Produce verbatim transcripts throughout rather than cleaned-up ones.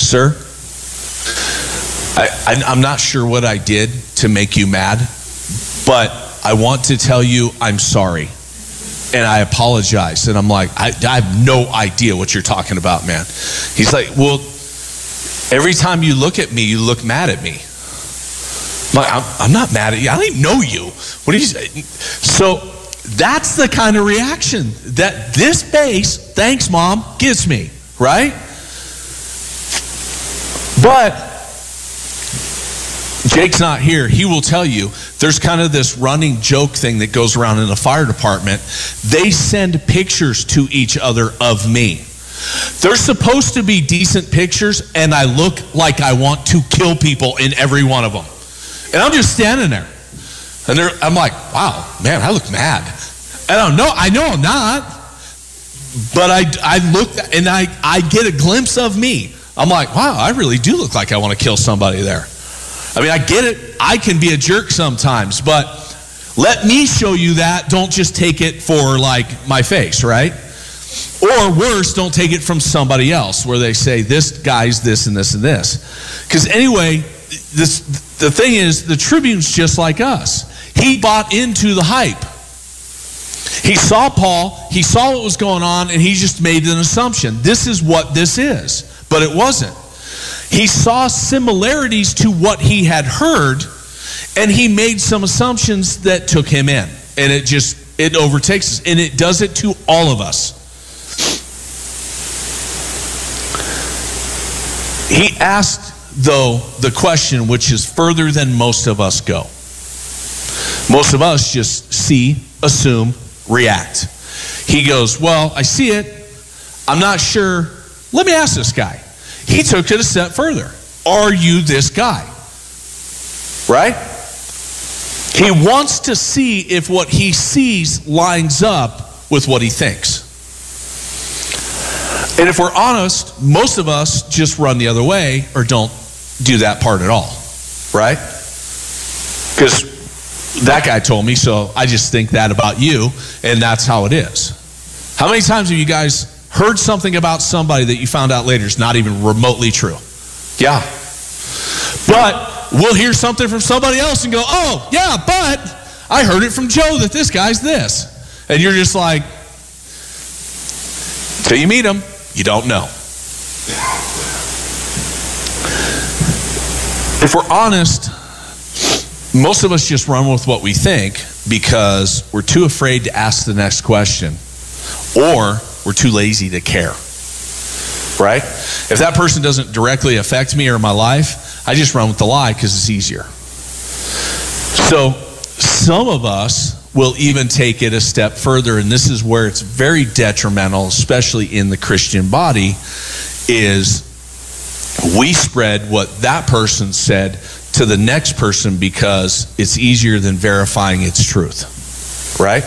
sir, I, I, I'm not sure what I did to make you mad, but I want to tell you I'm sorry. And I apologize. And I'm like, I, I have no idea what you're talking about, man. He's like, well, every time you look at me, you look mad at me. I'm like, I'm, I'm not mad at you. I don't even know you. What are you saying? So that's the kind of reaction that this base, thanks mom, gives me, right? But Jake's not here. He will tell you there's kind of this running joke thing that goes around in the fire department. They send pictures to each other of me. They're supposed to be decent pictures, and I look like I want to kill people in every one of them. And I'm just standing there. And I'm like, wow, man, I look mad. And I don't know, I know I'm not. But I, I look, and I, I get a glimpse of me. I'm like, wow, I really do look like I want to kill somebody there. I mean, I get it. I can be a jerk sometimes, but let me show you that. Don't just take it for like my face, right? Or worse, don't take it from somebody else where they say this guy's this and this and this. Because anyway, this the thing is, the Tribune's just like us. He bought into the hype. He saw Paul, he saw what was going on, and he just made an assumption. This is what this is. But it wasn't. He saw similarities to what he had heard, and he made some assumptions that took him in. And it just, it overtakes us. And it does it to all of us. He asked, though, the question which is further than most of us go. Most of us just see, assume, react. He goes, well, I see it. I'm not sure. Let me ask this guy. He took it a step further. Are you this guy? Right? He wants to see if what he sees lines up with what he thinks. And if we're honest, most of us just run the other way or don't do that part at all. Right? Because that guy told me, so I just think that about you, and that's how it is. How many times have you guys heard something about somebody that you found out later is not even remotely true? Yeah. But we'll hear something from somebody else and go, oh, yeah, but I heard it from Joe that this guy's this. And you're just like, till you meet him, you don't know. If we're honest, most of us just run with what we think because we're too afraid to ask the next question, or we're too lazy to care, right? If that person doesn't directly affect me or my life, I just run with the lie because it's easier. So some of us will even take it a step further, and this is where it's very detrimental, especially in the Christian body, is we spread what that person said to the next person because it's easier than verifying its truth, right?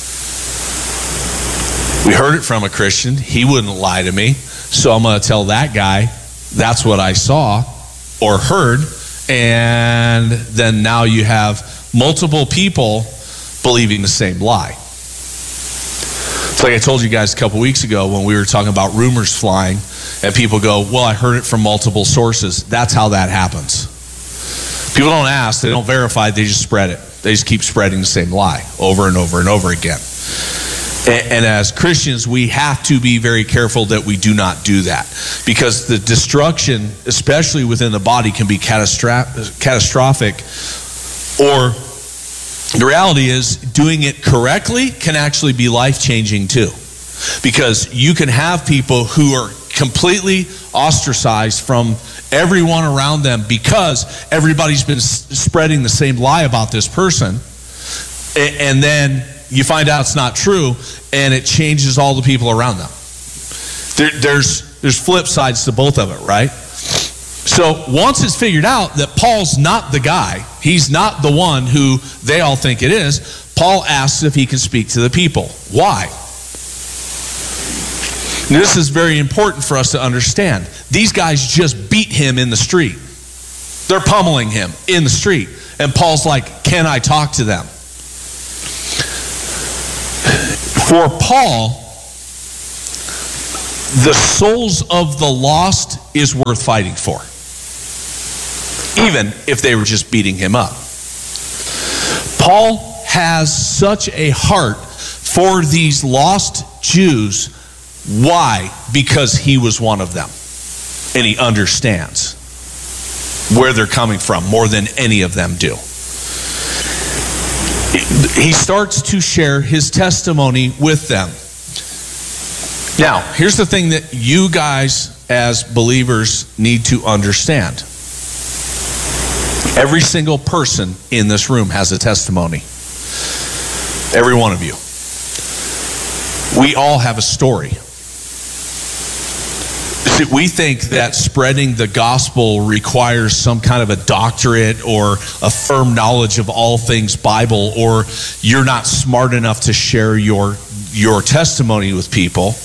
We heard it from a Christian. He wouldn't lie to me. So I'm going to tell that guy that's what I saw or heard. And then now you have multiple people believing the same lie. It's like I told you guys a couple weeks ago when we were talking about rumors flying, and people go, well, I heard it from multiple sources. That's how that happens. People don't ask. They don't verify. They just spread it. They just keep spreading the same lie over and over and over again. And as Christians, we have to be very careful that we do not do that, because the destruction, especially within the body, can be catastrophic. Or the reality is, doing it correctly can actually be life-changing too, because you can have people who are completely ostracized from everyone around them because everybody's been spreading the same lie about this person, and then you find out it's not true, and it changes all the people around them. There, there's, there's flip sides to both of it, right? So once it's figured out that Paul's not the guy, he's not the one who they all think it is, Paul asks if he can speak to the people. Why? And this is very important for us to understand. These guys just beat him in the street. They're pummeling him in the street. And Paul's like, can I talk to them? For Paul, the souls of the lost is worth fighting for, even if they were just beating him up. Paul has such a heart for these lost Jews. Why? Because he was one of them, and he understands where they're coming from more than any of them do. He starts to share his testimony with them. Now, here's the thing that you guys as believers need to understand. Every single person in this room has a testimony. Every one of you. We all have a story. See, we think that spreading the gospel requires some kind of a doctorate or a firm knowledge of all things Bible, or you're not smart enough to share your your testimony with people.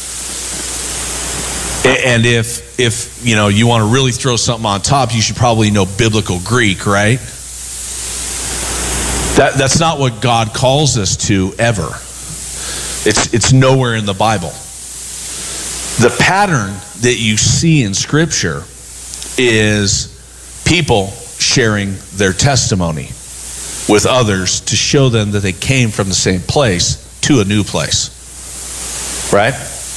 And if if you know you want to really throw something on top, you should probably know biblical Greek, right? That that's not what God calls us to ever. It's it's nowhere in the Bible. The pattern that you see in Scripture is people sharing their testimony with others to show them that they came from the same place to a new place. Right?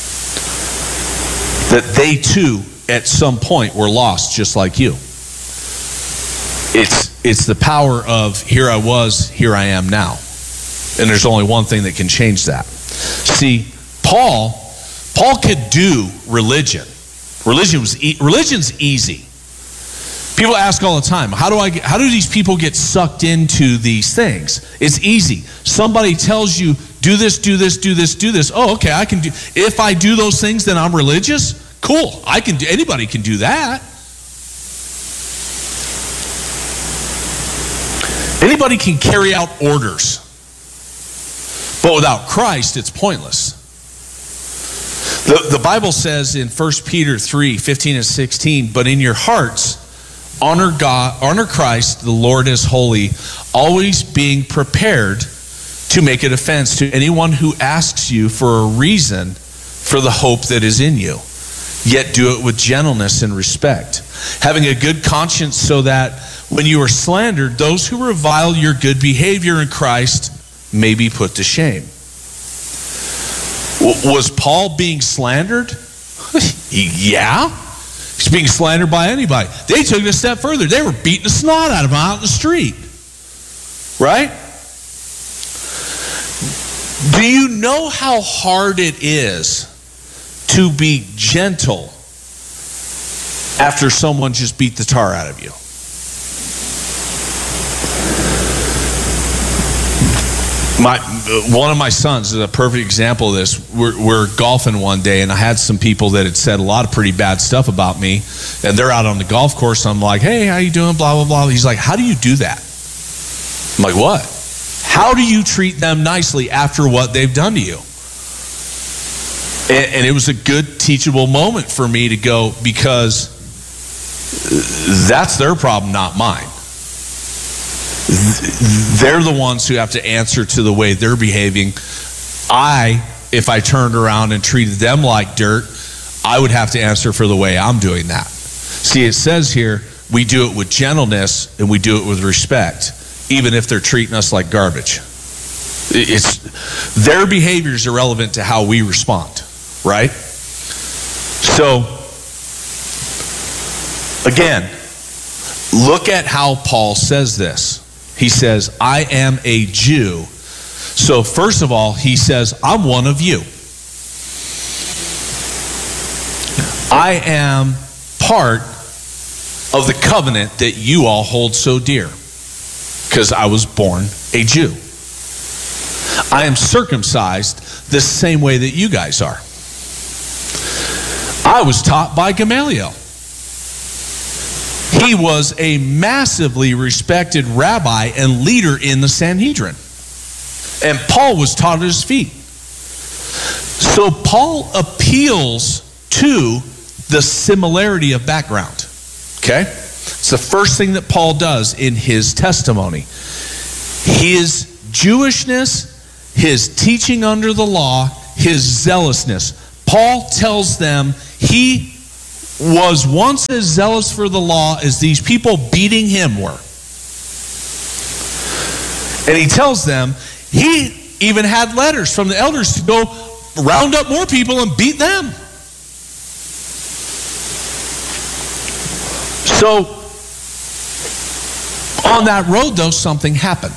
That they too, at some point, were lost just like you. It's, it's the power of here I was, here I am now. And there's only one thing that can change that. See, Paul... Paul could do religion. Religion was e- religion's easy. People ask all the time, how do I get, how do these people get sucked into these things? It's easy. Somebody tells you, do this, do this, do this, do this. Oh, okay, I can do. If I do those things, then I'm religious. Cool. I can do. Anybody can do that. Anybody can carry out orders. But without Christ, it's pointless. The, the Bible says in First Peter three, fifteen and sixteen, but in your hearts, honor God, honor Christ, the Lord as holy, always being prepared to make a defense to anyone who asks you for a reason for the hope that is in you. Yet do it with gentleness and respect, having a good conscience, so that when you are slandered, those who revile your good behavior in Christ may be put to shame. Was Paul being slandered? Yeah. He's being slandered by anybody. They took it a step further. They were beating the snot out of him out in the street. Right? Do you know how hard it is to be gentle after someone just beat the tar out of you? My one of my sons is a perfect example of this. We're, we're golfing one day, and I had some people that had said a lot of pretty bad stuff about me, and they're out on the golf course. And I'm like, "Hey, how you doing?" Blah blah blah. He's like, "How do you do that?" I'm like, "What? How do you treat them nicely after what they've done to you?" And, and it was a good teachable moment for me to go, because that's their problem, not mine. They're the ones who have to answer to the way they're behaving. I, if I turned around and treated them like dirt, I would have to answer for the way I'm doing that. See, it says here, we do it with gentleness and we do it with respect, even if they're treating us like garbage. It's their behavior is irrelevant to how we respond, right? So, again, look at how Paul says this. He says, I am a Jew. So first of all, he says, I'm one of you. I am part of the covenant that you all hold so dear, because I was born a Jew. I am circumcised the same way that you guys are. I was taught by Gamaliel. He was a massively respected rabbi and leader in the Sanhedrin. And Paul was taught at his feet. So Paul appeals to the similarity of background. Okay? It's the first thing that Paul does in his testimony. His Jewishness, his teaching under the law, his zealousness. Paul tells them he was once as zealous for the law as these people beating him were. And he tells them he even had letters from the elders to go round up more people and beat them. So, on that road, though, something happened.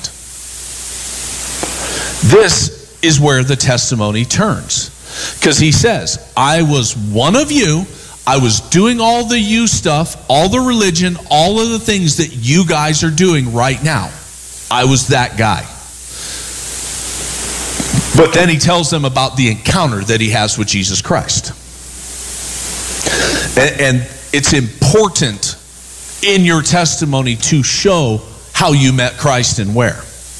This is where the testimony turns. Because he says, I was one of you. I was doing all the you stuff, all the religion, all of the things that you guys are doing right now. I was that guy. But then he tells them about the encounter that he has with Jesus Christ. And, and it's important in your testimony to show how you met Christ and where.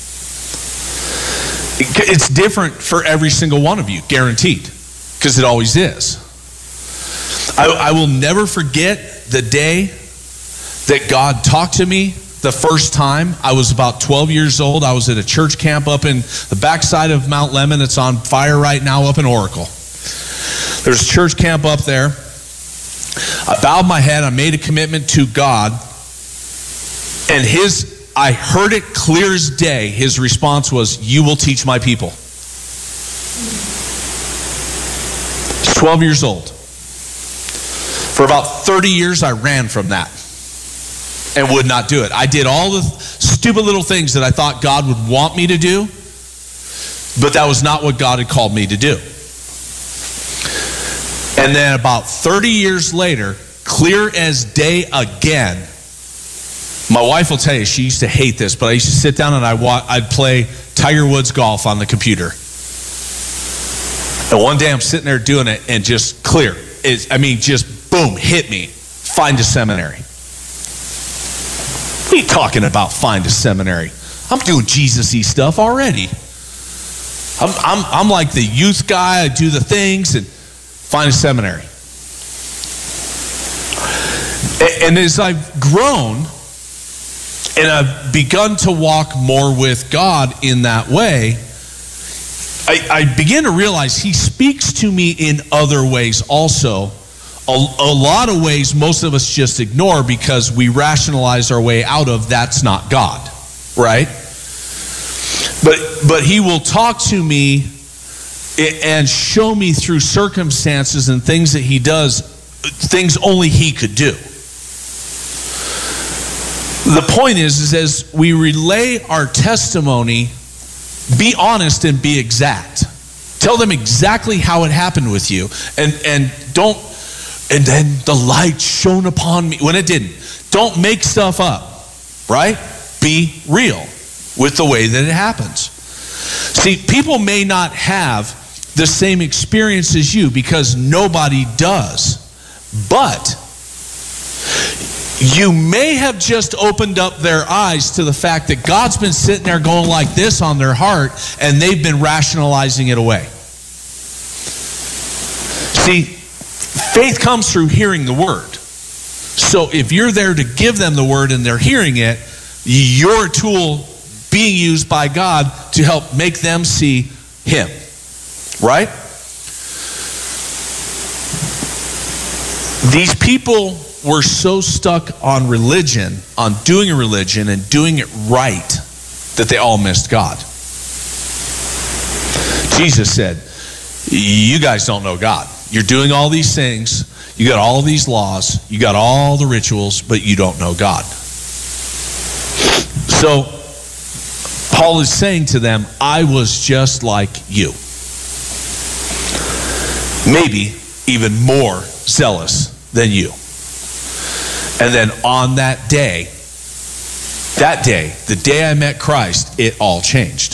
It's different for every single one of you, guaranteed, because it always is. I, I will never forget the day that God talked to me the first time. I was about twelve years old. I was at a church camp up in the backside of Mount Lemmon. It's on fire right now up in Oracle. There's a church camp up there. I bowed my head. I made a commitment to God. And his, I heard it clear as day. His response was, you will teach my people. I was twelve years old. For about thirty years, I ran from that and would not do it. I did all the stupid little things that I thought God would want me to do, but that was not what God had called me to do. And then about thirty years later, clear as day again, my wife will tell you, she used to hate this, but I used to sit down and I wa- I'd play Tiger Woods golf on the computer. And one day I'm sitting there doing it and just clear. It, I mean, just boom, hit me. Find a seminary. What are you talking about, find a seminary? I'm doing Jesus-y stuff already. I'm, I'm, I'm like the youth guy. I do the things and find a seminary. And, and as I've grown and I've begun to walk more with God in that way, I, I begin to realize he speaks to me in other ways also. A, a lot of ways most of us just ignore because we rationalize our way out of that's not God, right? But but he will talk to me and show me through circumstances and things that he does, things only he could do. The point is, is as we relay our testimony, be honest and be exact. Tell them exactly how it happened with you. And, and don't, and then the light shone upon me when it didn't. Don't make stuff up, right? Be real with the way that it happens. See, people may not have the same experience as you because nobody does. But you may have just opened up their eyes to the fact that God's been sitting there going like this on their heart and they've been rationalizing it away. See, faith comes through hearing the word. So if you're there to give them the word and they're hearing it, you're a tool being used by God to help make them see him. Right? These people were so stuck on religion, on doing a religion and doing it right, that they all missed God. Jesus said, you guys don't know God. You're doing all these things. You got all these laws. You got all the rituals, but you don't know God. So, Paul is saying to them, I was just like you. Maybe even more zealous than you. And then on that day, that day, the day I met Christ, it all changed.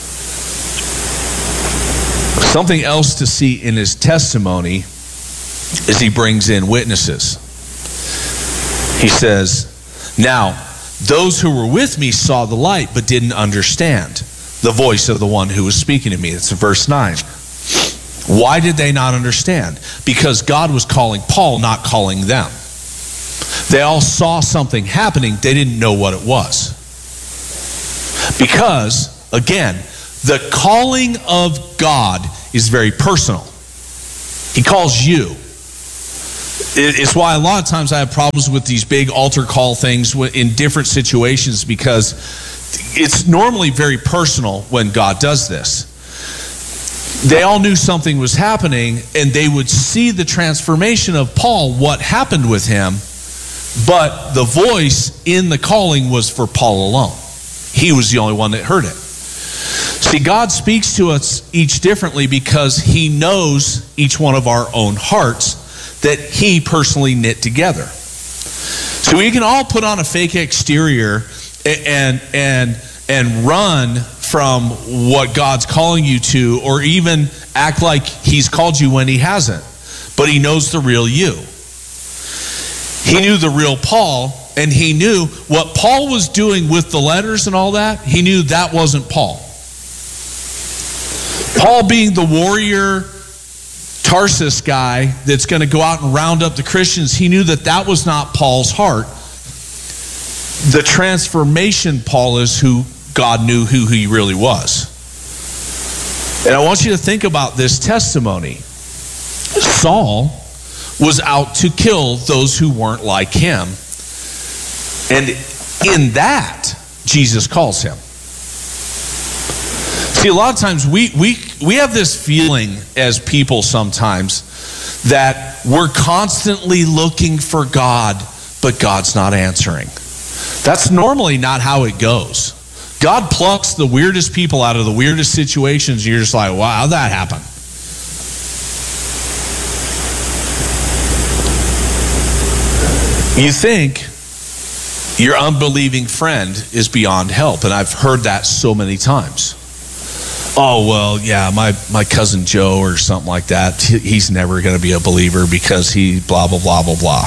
Something else to see in his testimony is he brings in witnesses. He says, now, those who were with me saw the light but didn't understand the voice of the one who was speaking to me. It's verse nine. Why did they not understand? Because God was calling Paul, not calling them. They all saw something happening. They didn't know what it was. Because, again, the calling of God is very personal. He calls you. It's why a lot of times I have problems with these big altar call things in different situations, because it's normally very personal when God does this. They all knew something was happening, and they would see the transformation of Paul, what happened with him, but the voice in the calling was for Paul alone. He was the only one that heard it. See, God speaks to us each differently because he knows each one of our own hearts that he personally knit together. So we can all put on a fake exterior and and and run from what God's calling you to, or even act like he's called you when he hasn't. But he knows the real you. He knew the real Paul, and he knew what Paul was doing with the letters and all that. He knew that wasn't Paul. Paul being the warrior Tarsus guy that's going to go out and round up the Christians, he knew that that was not Paul's heart. The transformation Paul is who God knew who he really was. And I want you to think about this testimony. Saul was out to kill those who weren't like him. And in that, Jesus calls him. See, a lot of times we, we, we have this feeling as people sometimes that we're constantly looking for God, but God's not answering. That's normally not how it goes. God plucks the weirdest people out of the weirdest situations, and you're just like, wow, how'd that happen? You think your unbelieving friend is beyond help, and I've heard that so many times. Oh, well, yeah, my, my cousin Joe or something like that, he's never going to be a believer because he blah, blah, blah, blah, blah.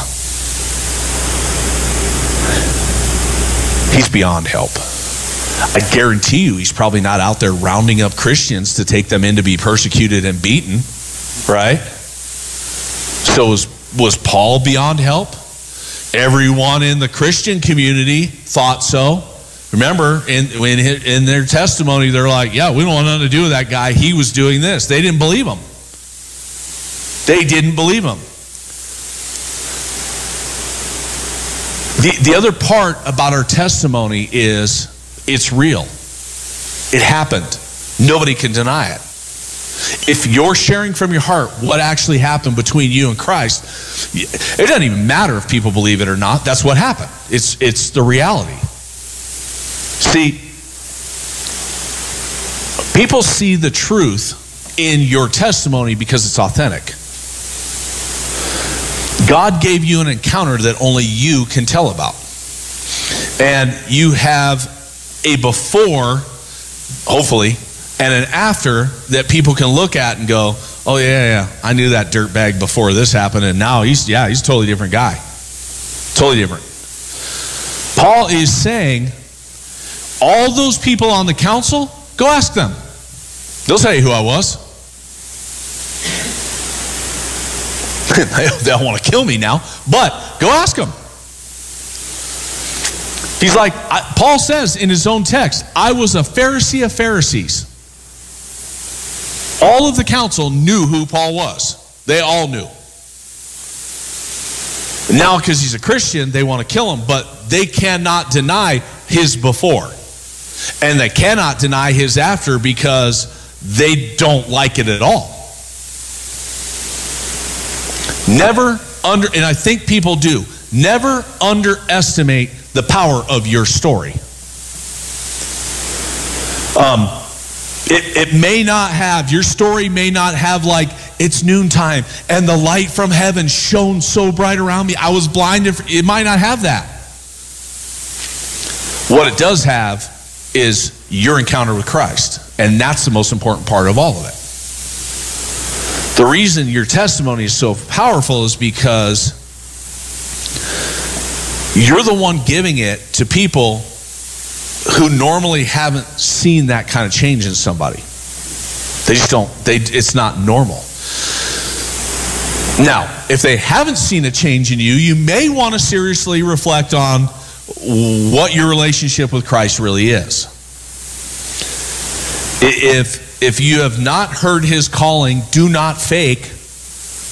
He's beyond help. I guarantee you he's probably not out there rounding up Christians to take them in to be persecuted and beaten, right? So was, was Paul beyond help? Everyone in the Christian community thought so. Remember, in, in, in their testimony, they're like, yeah, we don't want nothing to do with that guy. He was doing this. They didn't believe him. They didn't believe him. The, the other part about our testimony is it's real. It happened. Nobody can deny it. If you're sharing from your heart what actually happened between you and Christ, it doesn't even matter if people believe it or not. That's what happened. It's, it's the reality. See, people see the truth in your testimony because it's authentic. God gave you an encounter that only you can tell about. And you have a before, hopefully, and an after that people can look at and go, oh yeah, yeah, I knew that dirtbag before this happened, and now he's, yeah, he's a totally different guy. Totally different. Paul is saying, all those people on the council, go ask them. They'll tell you who I was. They'll want to kill me now, but go ask them. He's like, I, Paul says in his own text, I was a Pharisee of Pharisees. All of the council knew who Paul was. They all knew. Now, because he's a Christian, they want to kill him, but they cannot deny his before. And they cannot deny his after because they don't like it at all. Never under, and I think people do, never underestimate the power of your story. Um, it, it may not have, your story may not have like, it's noontime and the light from heaven shone so bright around me, I was blinded. It might not have that. What it does have is your encounter with Christ. And that's the most important part of all of it. The reason your testimony is so powerful is because you're the one giving it to people who normally haven't seen that kind of change in somebody. They just don't, they, it's not normal. Now, if they haven't seen a change in you, you may want to seriously reflect on what your relationship with Christ really is. If, if you have not heard his calling, do not fake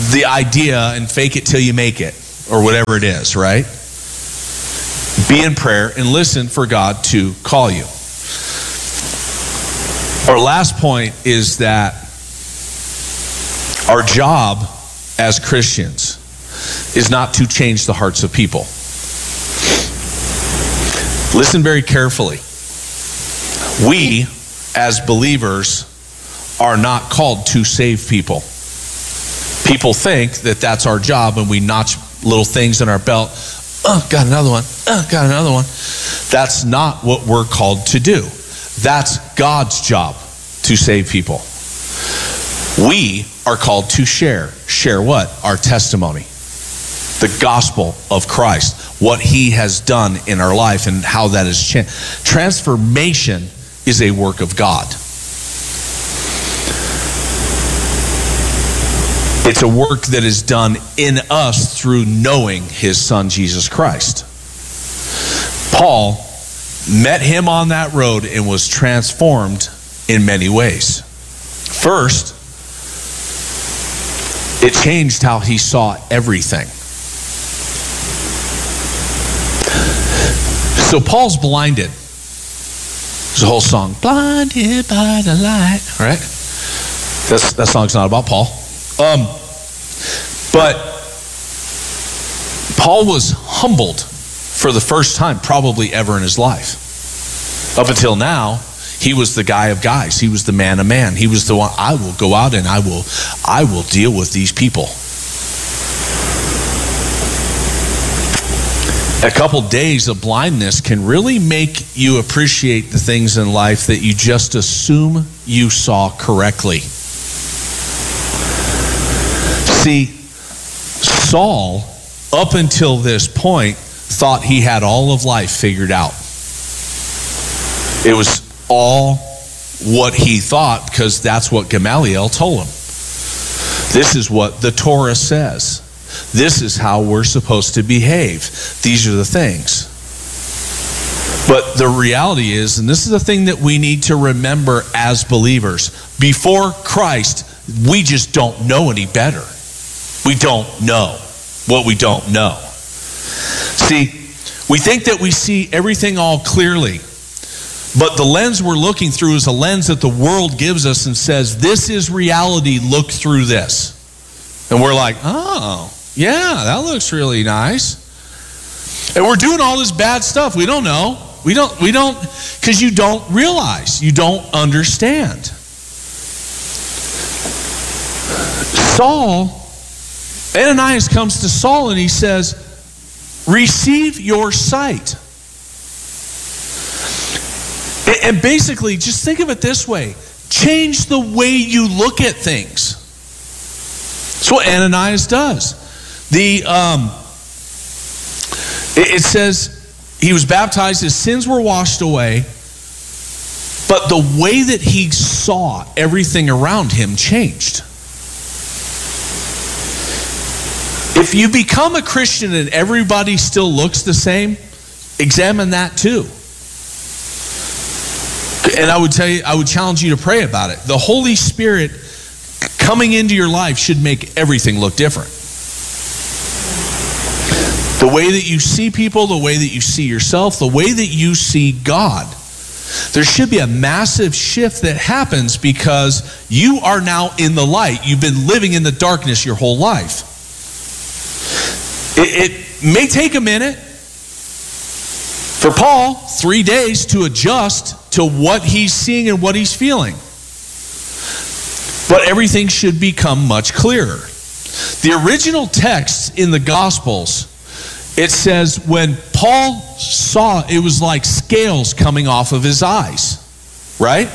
the idea and fake it till you make it, or whatever it is, right? Be in prayer and listen for God to call you. Our last point is that our job as Christians is not to change the hearts of people. Listen very carefully. We, as believers, are not called to save people. People think that that's our job, and we notch little things in our belt. Oh, got another one. Oh, got another one. That's not what we're called to do. That's God's job, to save people. We are called to share. Share what? Our testimony. The gospel of Christ. What he has done in our life and how that has changed. Transformation is a work of God. It's a work that is done in us through knowing his son, Jesus Christ. Paul met him on that road and was transformed in many ways. First, it changed how he saw everything. So Paul's blinded. There's a whole song, blinded by the light, right? That's, that song's not about Paul. Um, but Paul was humbled for the first time probably ever in his life. Up until now, he was the guy of guys. He was the man of man. He was the one, I will go out and I will, I will deal with these people. A couple days of blindness can really make you appreciate the things in life that you just assume you saw correctly. See, Saul, up until this point, thought he had all of life figured out. It was all what he thought, because that's what Gamaliel told him. This is what the Torah says. This is how we're supposed to behave. These are the things. But the reality is, and this is the thing that we need to remember as believers, before Christ, we just don't know any better. We don't know what we don't know. See, we think that we see everything all clearly, but the lens we're looking through is a lens that the world gives us and says, this is reality, look through this. And we're like, oh, yeah, that looks really nice. And we're doing all this bad stuff. We don't know. We don't, we don't, because you don't realize, you don't understand. Saul, Ananias comes to Saul and he says, receive your sight. And basically, just think of it this way. Change the way you look at things. That's what Ananias does. The um, it, it says he was baptized, his sins were washed away, but the way that he saw everything around him changed. If you become a Christian and everybody still looks the same, examine that too. And I would tell you, I would challenge you to pray about it. The Holy Spirit coming into your life should make everything look different. The way that you see people, the way that you see yourself, the way that you see God. There should be a massive shift that happens because you are now in the light. You've been living in the darkness your whole life. It, it may take a minute. For Paul, three days to adjust to what he's seeing and what he's feeling. But everything should become much clearer. The original text in the Gospels, it says when Paul saw, it was like scales coming off of his eyes. Right?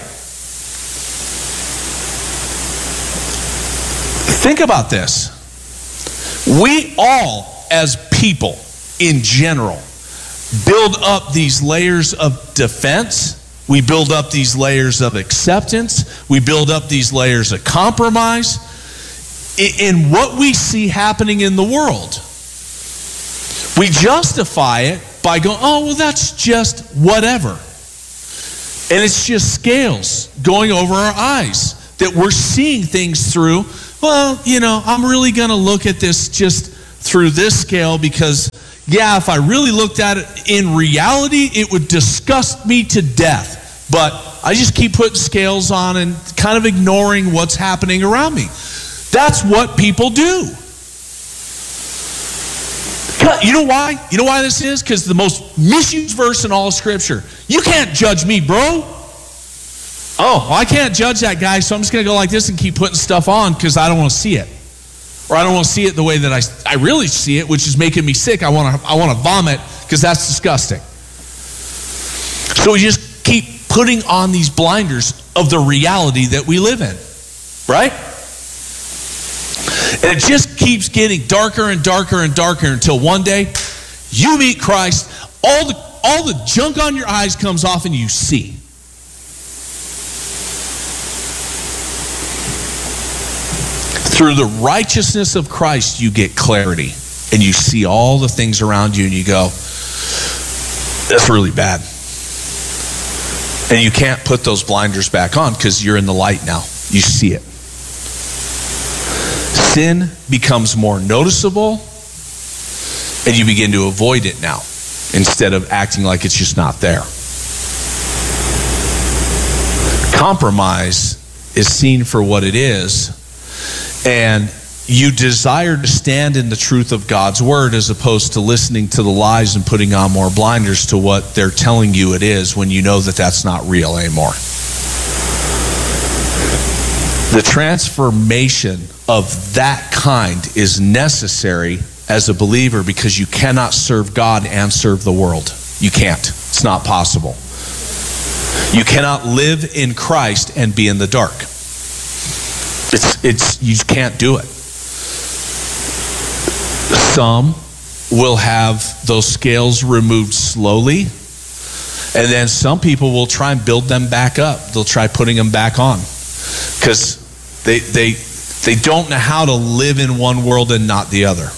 Think about this. We all, as people in general, build up these layers of defense. We build up these layers of acceptance. We build up these layers of compromise in what we see happening in the world. We justify it by going, oh, well, that's just whatever. And it's just scales going over our eyes that we're seeing things through well, you know, I'm really going to look at this just through this scale because, yeah, if I really looked at it in reality, it would disgust me to death. But I just keep putting scales on and kind of ignoring what's happening around me. That's what people do. You know why? You know why this is? Because the most misused verse in all of Scripture. You can't judge me, bro. Oh, well, I can't judge that guy, so I'm just going to go like this and keep putting stuff on because I don't want to see it. Or I don't want to see it the way that I, I really see it, which is making me sick. I want to I want to vomit because that's disgusting. So we just keep putting on these blinders of the reality that we live in. Right? And it just keeps getting darker and darker and darker until one day you meet Christ, all the all the junk on your eyes comes off and you see. Through the righteousness of Christ, you get clarity and you see all the things around you and you go, that's really bad. And you can't put those blinders back on because you're in the light now. You see it. Sin becomes more noticeable and you begin to avoid it now instead of acting like it's just not there. Compromise is seen for what it is, and you desire to stand in the truth of God's word as opposed to listening to the lies and putting on more blinders to what they're telling you it is when you know that that's not real anymore. The transformation of that kind is necessary as a believer because you cannot serve God and serve the world. You can't. It's not possible. You cannot live in Christ and be in the dark. It's it's you can't do it. Some will have those scales removed slowly, and then some people will try and build them back up. They'll try putting them back on because they they they don't know how to live in one world and not the other.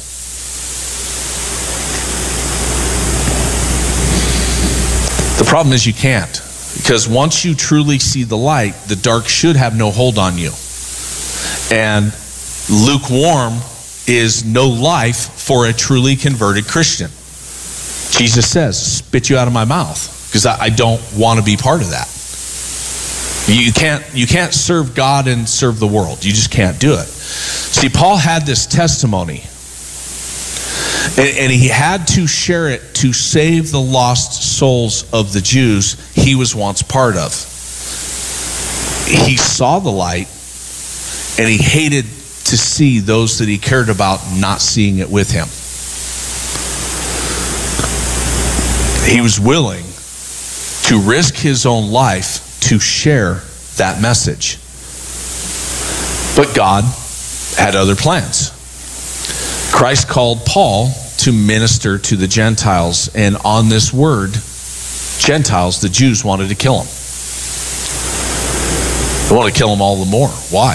The problem is you can't, because once you truly see the light, the dark should have no hold on you. And lukewarm is no life for a truly converted Christian. Jesus says, spit you out of my mouth, because I, I don't want to be part of that. You can't, you can't serve God and serve the world. You just can't do it. See, Paul had this testimony, and, and he had to share it to save the lost souls of the Jews he was once part of. He saw the light, and he hated to see those that he cared about not seeing it with him. He was willing to risk his own life to share that message. But God had other plans. Christ called Paul to minister to the Gentiles, and on this word, Gentiles, the Jews, wanted to kill him. They wanted to kill him all the more. Why?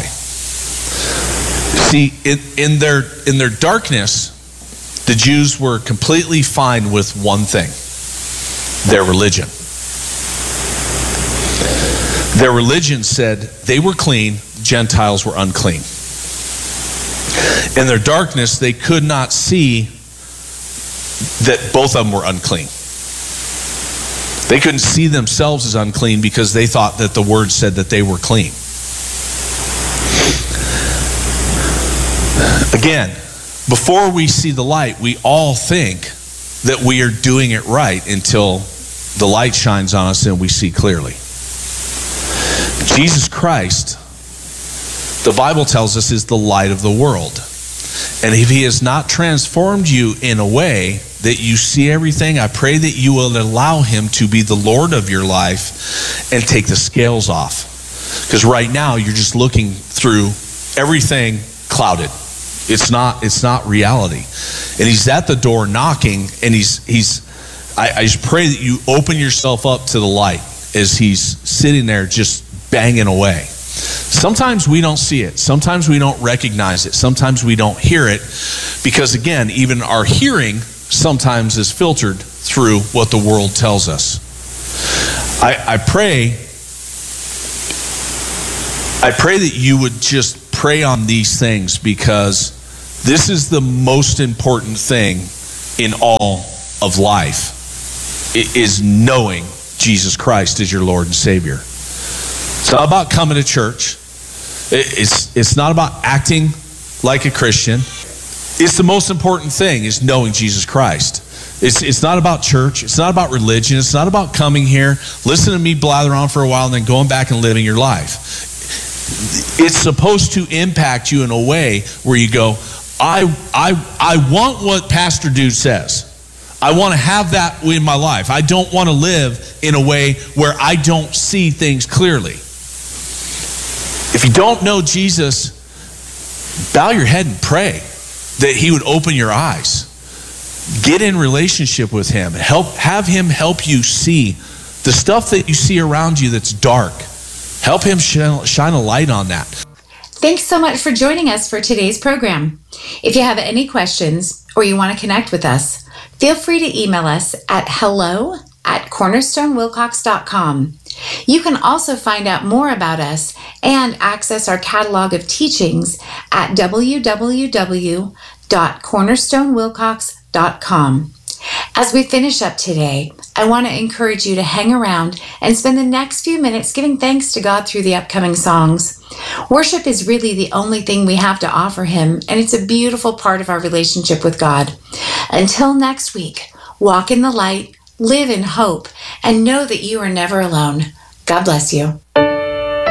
See, in, in their in their darkness, the Jews were completely fine with one thing: their religion. Their religion said they were clean, Gentiles were unclean. In their darkness, they could not see that both of them were unclean. They couldn't see themselves as unclean because they thought that the word said that they were clean. Again, before we see the light, we all think that we are doing it right until the light shines on us and we see clearly. Jesus Christ, the Bible tells us, is the light of the world. And if he has not transformed you in a way that you see everything, I pray that you will allow him to be the Lord of your life and take the scales off. Because right now you're just looking through everything clouded. It's not it's not reality. And he's at the door knocking, and he's he's I, I just pray that you open yourself up to the light as he's sitting there just banging away. Sometimes we don't see it. Sometimes we don't recognize it. Sometimes we don't hear it, because again, even our hearing sometimes is filtered through what the world tells us. I, I pray I pray that you would just pray on these things because this is the most important thing in all of life. It is knowing Jesus Christ is your Lord and Savior. It's not about coming to church. It's, it's not about acting like a Christian. It's the most important thing is knowing Jesus Christ. It's, it's not about church. It's not about religion. It's not about coming here, listening to me blather on for a while, and then going back and living your life. It's supposed to impact you in a way where you go, I, I, I want what Pastor Dude says. I want to have that in my life. I don't want to live in a way where I don't see things clearly. If you don't know Jesus, bow your head and pray that he would open your eyes. Get in relationship with him. Help, have him help you see the stuff that you see around you that's dark. Help him shine, shine a light on that. Thanks so much for joining us for today's program. If you have any questions or you want to connect with us, feel free to email us at hello at cornerstone wilcox dot com. You can also find out more about us and access our catalog of teachings at w w w dot cornerstone wilcox dot com. As we finish up today, I want to encourage you to hang around and spend the next few minutes giving thanks to God through the upcoming songs. Worship is really the only thing we have to offer him, and it's a beautiful part of our relationship with God. Until next week, walk in the light, live in hope, and know that you are never alone. God bless you.